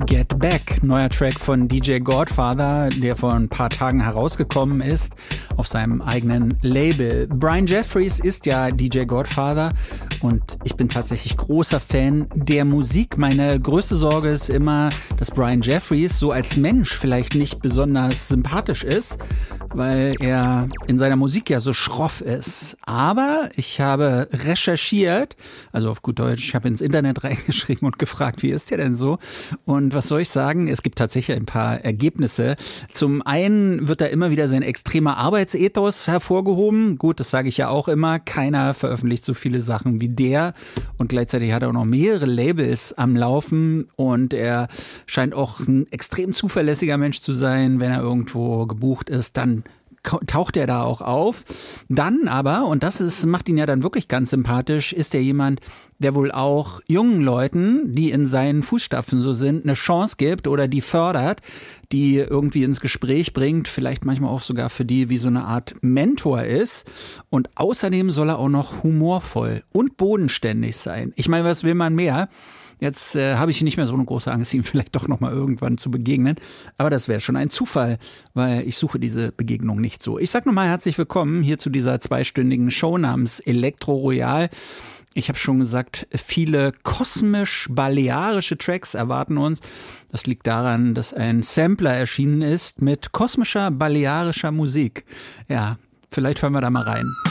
Get Back, neuer Track von DJ Godfather, der vor ein paar Tagen herausgekommen ist auf seinem eigenen Label. Brian Jeffries ist ja DJ Godfather und ich bin tatsächlich großer Fan der Musik. Meine größte Sorge ist immer, dass Brian Jeffries so als Mensch vielleicht nicht besonders sympathisch ist, weil er in seiner Musik ja so schroff ist. Aber ich habe recherchiert, also auf gut Deutsch, ich habe ins Internet reingeschrieben und gefragt, wie ist der denn so? Und was soll ich sagen? Es gibt tatsächlich ein paar Ergebnisse. Zum einen wird da immer wieder sein extremer Arbeitsethos hervorgehoben. Gut, das sage ich ja auch immer. Keiner veröffentlicht so viele Sachen wie der. Und gleichzeitig hat er auch noch mehrere Labels am Laufen. Und er scheint auch ein extrem zuverlässiger Mensch zu sein. Wenn er irgendwo gebucht ist, dann taucht er da auch auf. Dann aber, und macht ihn ja dann wirklich ganz sympathisch, ist er jemand, der wohl auch jungen Leuten, die in seinen Fußstapfen so sind, eine Chance gibt oder die fördert, die irgendwie ins Gespräch bringt, vielleicht manchmal auch sogar für die wie so eine Art Mentor ist. Und außerdem soll er auch noch humorvoll und bodenständig sein. Ich meine, was will man mehr? Jetzt habe ich nicht mehr so eine große Angst, ihm vielleicht doch noch mal irgendwann zu begegnen. Aber das wäre schon ein Zufall, weil ich suche diese Begegnung nicht so. Ich sag nochmal herzlich willkommen hier zu dieser 2-stündigen Show namens Elektro Royal. Ich habe schon gesagt, viele kosmisch-balearische Tracks erwarten uns. Das liegt daran, dass ein Sampler erschienen ist mit kosmischer, balearischer Musik. Ja, vielleicht hören wir da mal rein.